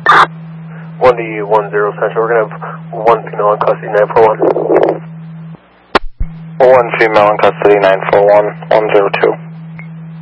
1D10 Central, we're going to have one female in custody, 941. One female in custody, 941, 102.